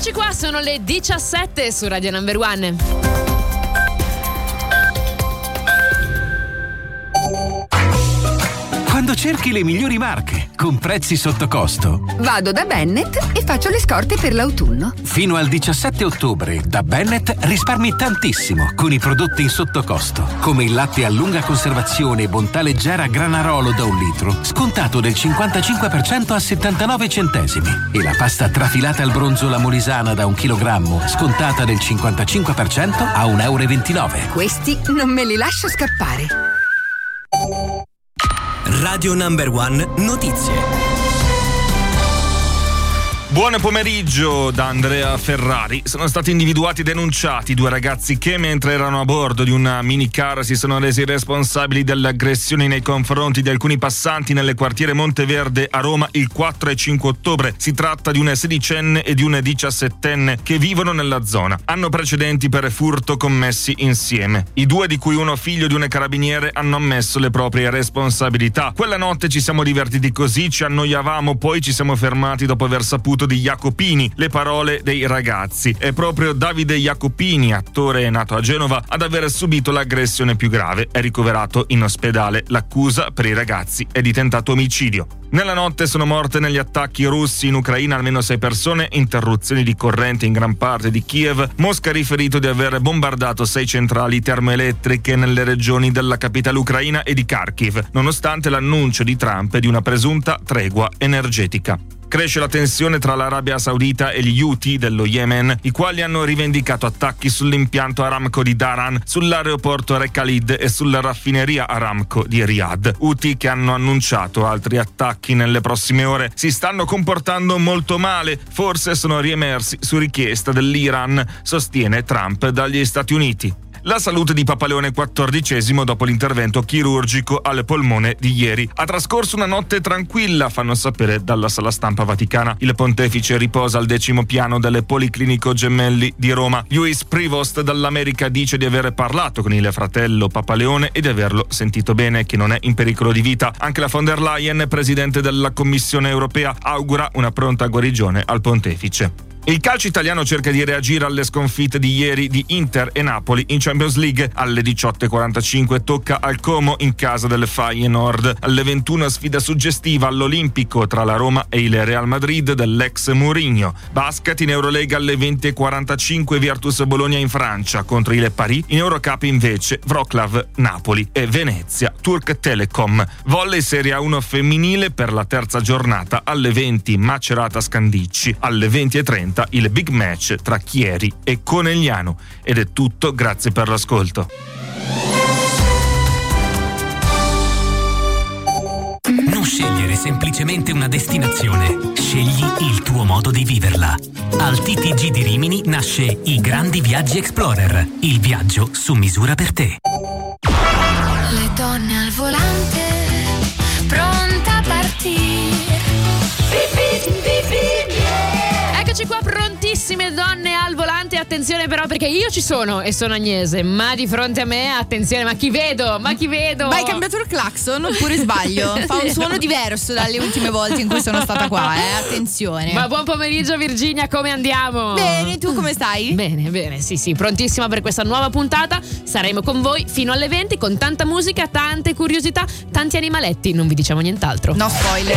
Eccoci qua, sono le 17 su Radio Number One. Quando cerchi le migliori marche con prezzi sotto costo, vado da Bennett e faccio le scorte per l'autunno. Fino al 17 ottobre da Bennett risparmi tantissimo con i prodotti in sottocosto, come il latte a lunga conservazione Bontà Leggera Granarolo da 1 litro, scontato del 55% a 79 centesimi, e la pasta trafilata al bronzo La Molisana da 1 chilogrammo, scontata del 55% a 1,29 euro. Questi non me li lascio scappare. Radio Number One Notizie. Buon pomeriggio da Andrea Ferrari. Sono stati individuati e denunciati 2 ragazzi che, mentre erano a bordo di una minicar, si sono resi responsabili delle aggressioni nei confronti di alcuni passanti nelle quartiere Monteverde a Roma il 4 e 5 ottobre. Si tratta di una 16enne e di una 17enne che vivono nella zona. Hanno precedenti per furto commessi insieme. I 2, di cui uno figlio di un carabiniere, hanno ammesso le proprie responsabilità. Quella notte ci siamo divertiti così, ci annoiavamo, poi ci siamo fermati dopo aver saputo di Jacopini. Le parole dei ragazzi. È proprio Davide Jacopini, attore nato a Genova, ad aver subito l'aggressione più grave. È ricoverato in ospedale. L'accusa per i ragazzi è di tentato omicidio. Nella notte sono morte negli attacchi russi in Ucraina almeno 6 persone, interruzioni di corrente in gran parte di Kiev. Mosca ha riferito di aver bombardato 6 centrali termoelettriche nelle regioni della capitale ucraina e di Kharkiv, nonostante l'annuncio di Trump di una presunta tregua energetica. Cresce la tensione tra l'Arabia Saudita e gli Houthi dello Yemen, i quali hanno rivendicato attacchi sull'impianto Aramco di Dhahran, sull'aeroporto Re Khalid e sulla raffineria Aramco di Riyadh. Houthi che hanno annunciato altri attacchi nelle prossime ore. Si stanno comportando molto male, forse sono riemersi su richiesta dell'Iran, sostiene Trump dagli Stati Uniti. La salute di Papa Leone XIV dopo l'intervento chirurgico al polmone di ieri. Ha trascorso una notte tranquilla, fanno sapere dalla sala stampa vaticana. Il pontefice riposa al 10° piano delle Policlinico Gemelli di Roma. Luis Prevost dall'America dice di aver parlato con il fratello Papa Leone e di averlo sentito bene, che non è in pericolo di vita. Anche la von der Leyen, presidente della Commissione europea, augura una pronta guarigione al pontefice. Il calcio italiano cerca di reagire alle sconfitte di ieri di Inter e Napoli in Champions League. Alle 18:45 tocca al Como in casa del Feyenoord. Alle 21 sfida suggestiva all'Olimpico tra la Roma e il Real Madrid dell'ex Mourinho. Basket in Eurolega alle 20:45 Virtus Bologna in Francia contro il Paris. In Eurocup invece Wroclaw, Napoli e Venezia, Turk Telecom. Volley Serie A1 femminile per la terza giornata alle 20 Macerata Scandicci. Alle 20:30 il big match tra Chieri e Conegliano. Ed è tutto, grazie per l'ascolto. Non scegliere semplicemente una destinazione, scegli il tuo modo di viverla. Al TTG di Rimini nasce I Grandi Viaggi Explorer, il viaggio su misura per te. Le donne al volante, pronta a partire. Eccoci qua, prontissime donne al volante. Attenzione però, perché io ci sono e sono Agnese, ma di fronte a me, attenzione, ma chi vedo? Ma hai cambiato il clacson oppure sbaglio? Fa un suono diverso dalle ultime volte in cui sono stata qua, attenzione. Ma buon pomeriggio Virginia, come andiamo? Bene, tu come stai? Bene, sì, prontissima per questa nuova puntata. Saremo con voi fino alle 20 con tanta musica, tante curiosità, tanti animaletti, non vi diciamo nient'altro. No spoiler.